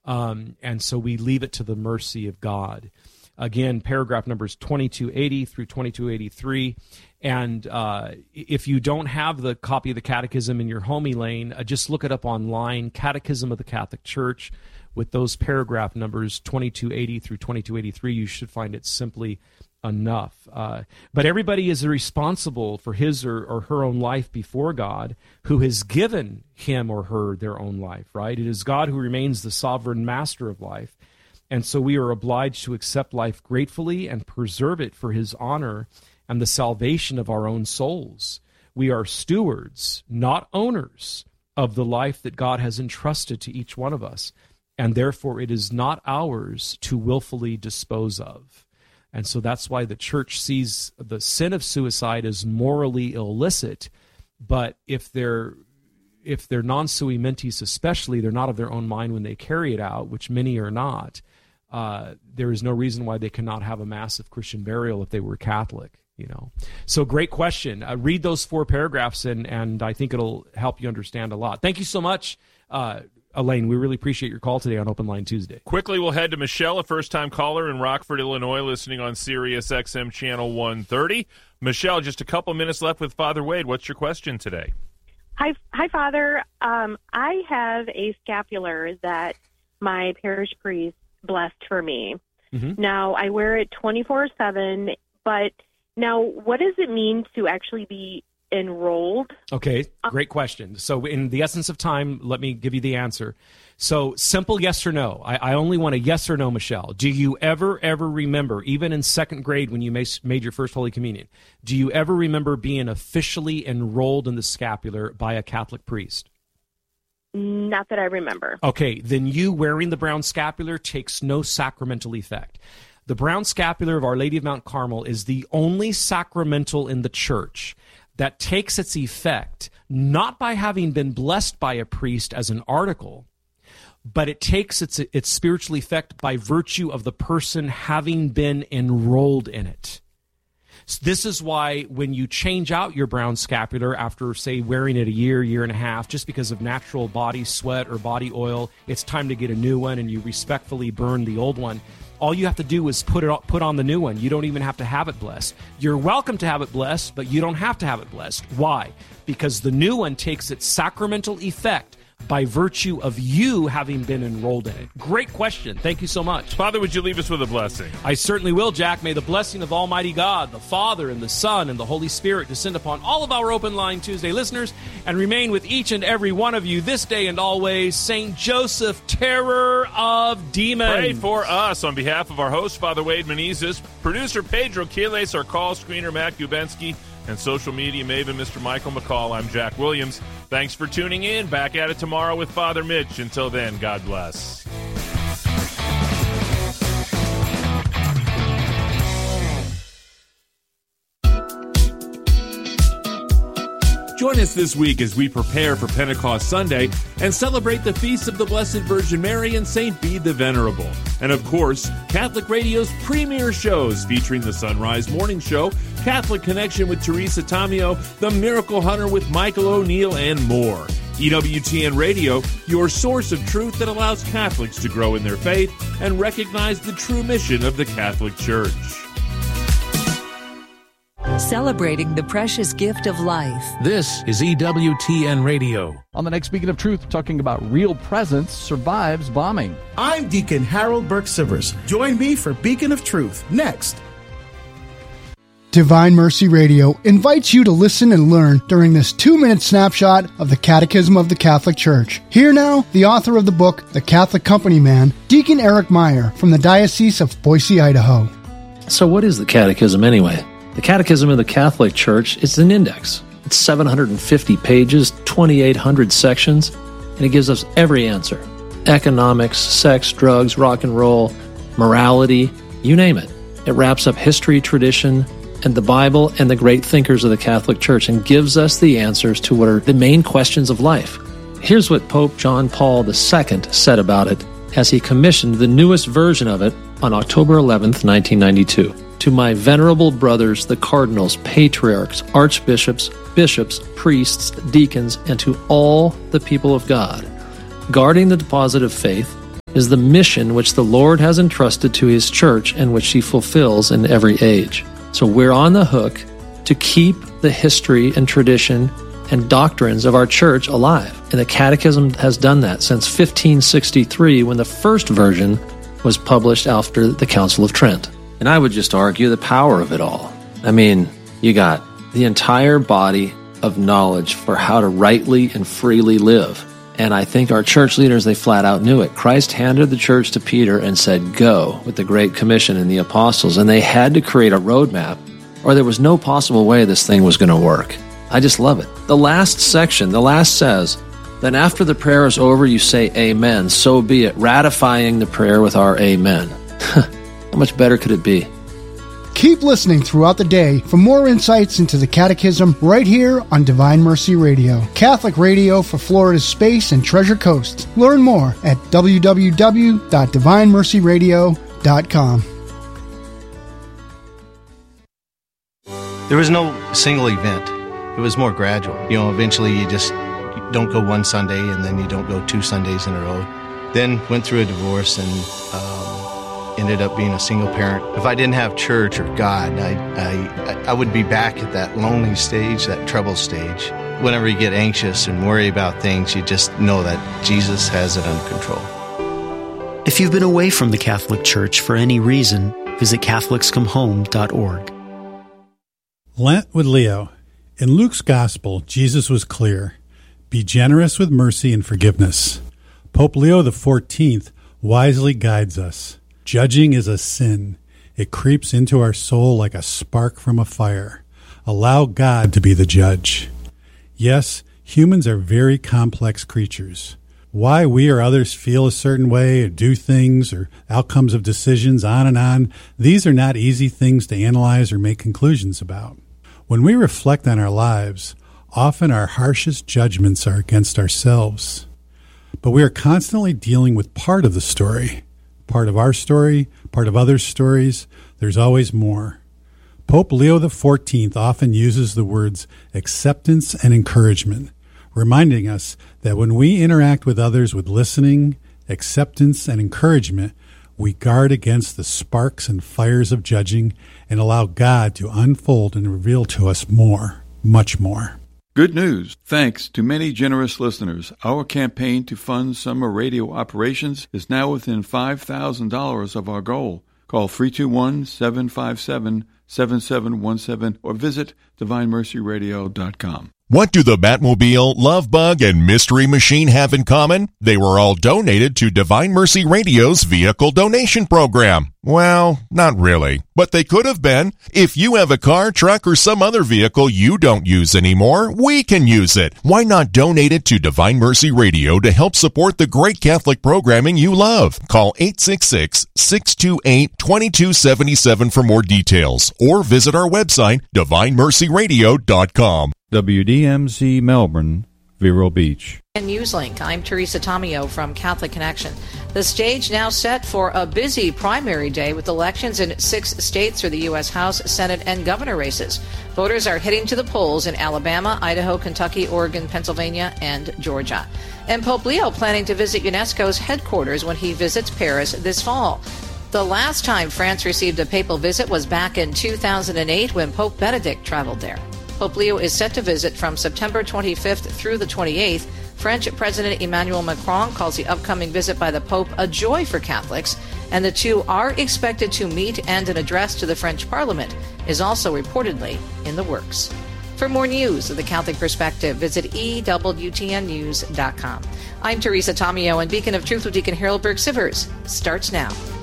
And so we leave it to the mercy of God. Again, paragraph numbers 2280 through 2283. And if you don't have the copy of the Catechism in your home, Elaine, just look it up online, Catechism of the Catholic Church, with those paragraph numbers 2280 through 2283. You should find it simply enough. But everybody is responsible for his or her own life before God, who has given him or her their own life, right? It is God who remains the sovereign master of life. And so we are obliged to accept life gratefully and preserve it for his honor and the salvation of our own souls. We are stewards, not owners, of the life that God has entrusted to each one of us, and therefore it is not ours to willfully dispose of. And so that's why the church sees the sin of suicide as morally illicit, but if they're non sui mentis especially, they're not of their own mind when they carry it out, which many are not, there is no reason why they cannot have a massive Christian burial if they were Catholic. So great question. Read those 4 paragraphs, and I think it'll help you understand a lot. Thank you so much, Elaine. We really appreciate your call today on Open Line Tuesday. Quickly, we'll head to Michelle, a first-time caller in Rockford, Illinois, listening on Sirius XM Channel 130. Michelle, just a couple minutes left with Father Wade. What's your question today? Hi, Father. I have a scapular that my parish priest blessed for me. Mm-hmm. Now, I wear it 24/7, but now what does it mean to actually be enrolled? Okay, great question. So in the essence of time, let me give you the answer. So simple yes or no. I only want a yes or no, Michelle. Do you ever remember, even in second grade when you made your first Holy Communion, do you ever remember being officially enrolled in the scapular by a Catholic priest? Not that I remember. Okay, then you wearing the brown scapular takes no sacramental effect. The brown scapular of Our Lady of Mount Carmel is the only sacramental in the church that takes its effect not by having been blessed by a priest as an article, but it takes its spiritual effect by virtue of the person having been enrolled in it. So this is why when you change out your brown scapular after, say, wearing it a year and a half, just because of natural body sweat or body oil, it's time to get a new one, and you respectfully burn the old one. All you have to do is put on the new one. You don't even have to have it blessed. You're welcome to have it blessed, but you don't have to have it blessed. Why? Because the new one takes its sacramental effect by virtue of you having been enrolled in it. Great question. Thank you so much. Father, would you leave us with a blessing? I certainly will, Jack. May the blessing of Almighty God, the Father and the Son and the Holy Spirit descend upon all of our Open Line Tuesday listeners and remain with each and every one of you this day and always. St. Joseph, terror of demons. Pray for us on behalf of our host, Father Wade Menezes, producer Pedro Quiles, our call screener Matt Gubensky, and social media maven Mr. Michael McCall. I'm Jack Williams. Thanks for tuning in. Back at it tomorrow with Father Mitch. Until then, God bless. Join us this week as we prepare for Pentecost Sunday and celebrate the feasts of the Blessed Virgin Mary and St. Bede the Venerable. And of course, Catholic Radio's premier shows featuring the Sunrise Morning Show, Catholic Connection with Teresa Tamio, The Miracle Hunter with Michael O'Neill, and more. EWTN Radio, your source of truth that allows Catholics to grow in their faith and recognize the true mission of the Catholic Church. Celebrating the precious gift of life. This is EWTN Radio. On the next Beacon of Truth, talking about Real Presence survives bombing. I'm Deacon Harold Burke-Sivers. Join me for Beacon of Truth next. Divine Mercy Radio invites you to listen and learn during this 2-minute snapshot of the Catechism of the Catholic Church. Here now, the author of the book, The Catholic Company Man, Deacon Eric Meyer from the Diocese of Boise, Idaho. So what is the Catechism anyway? The Catechism of the Catholic Church is an index. It's 750 pages, 2,800 sections, and it gives us every answer. Economics, sex, drugs, rock and roll, morality, you name it. It wraps up history, tradition, and the Bible and the great thinkers of the Catholic Church and gives us the answers to what are the main questions of life. Here's what Pope John Paul II said about it as he commissioned the newest version of it on October 11th, 1992. To my venerable brothers, the cardinals, patriarchs, archbishops, bishops, priests, deacons, and to all the people of God, guarding the deposit of faith, is the mission which the Lord has entrusted to His church and which He fulfills in every age. So we're on the hook to keep the history and tradition and doctrines of our church alive. And the Catechism has done that since 1563, when the first version was published after the Council of Trent. And I would just argue the power of it all. I mean, you got the entire body of knowledge for how to rightly and freely live. And I think our church leaders, they flat out knew it. Christ handed the church to Peter and said, go, with the Great Commission and the apostles. And they had to create a roadmap, or there was no possible way this thing was going to work. I just love it. The last section, the last says, then after the prayer is over, you say amen, so be it, ratifying the prayer with our amen. How much better could it be? Keep listening throughout the day for more insights into the Catechism right here on Divine Mercy Radio, Catholic radio for Florida's Space and Treasure Coast. Learn more at www.divinemercyradio.com. There was no single event. It was more gradual. Eventually you just don't go one Sunday and then you don't go 2 Sundays in a row. Then went through a divorce and ended up being a single parent. If I didn't have church or God, I would be back at that lonely stage, that trouble stage. Whenever you get anxious and worry about things, you just know that Jesus has it under control. If you've been away from the Catholic Church for any reason, visit CatholicsComeHome.org. Lent with Leo. In Luke's Gospel, Jesus was clear. Be generous with mercy and forgiveness. Pope Leo XIV wisely guides us. Judging is a sin. It creeps into our soul like a spark from a fire. Allow God to be the judge. Yes, humans are very complex creatures. Why we or others feel a certain way or do things or outcomes of decisions, on, these are not easy things to analyze or make conclusions about. When we reflect on our lives, often our harshest judgments are against ourselves. But we are constantly dealing with part of the story. Part of our story, part of others' stories. There's always more. Pope Leo XIV often uses the words acceptance and encouragement, reminding us that when we interact with others with listening, acceptance, and encouragement, we guard against the sparks and fires of judging and allow God to unfold and reveal to us more, much more. Good news. Thanks to many generous listeners, our campaign to fund summer radio operations is now within $5,000 of our goal. Call 321-757-7717 or visit DivineMercyRadio.com. What do the Batmobile, Love Bug, and Mystery Machine have in common? They were all donated to Divine Mercy Radio's vehicle donation program. Well, not really, but they could have been. If you have a car, truck, or some other vehicle you don't use anymore, we can use it. Why not donate it to Divine Mercy Radio to help support the great Catholic programming you love? Call 866-628-2277 for more details, or visit our website, DivineMercyRadio.com. WDMZ Melbourne, Vero Beach. And Newslink, I'm Teresa Tomeo from Catholic Connection. The stage now set for a busy primary day with elections in 6 states for the U.S. House, Senate, and governor races. Voters are heading to the polls in Alabama, Idaho, Kentucky, Oregon, Pennsylvania, and Georgia. And Pope Leo planning to visit UNESCO's headquarters when he visits Paris this fall. The last time France received a papal visit was back in 2008 when Pope Benedict traveled there. Pope Leo is set to visit from September 25th through the 28th. French President Emmanuel Macron calls the upcoming visit by the Pope a joy for Catholics, and the two are expected to meet, and an address to the French Parliament is also reportedly in the works. For more news of the Catholic perspective, visit EWTNnews.com. I'm Teresa Tomeo, and Beacon of Truth with Deacon Harold Burke-Sivers starts now.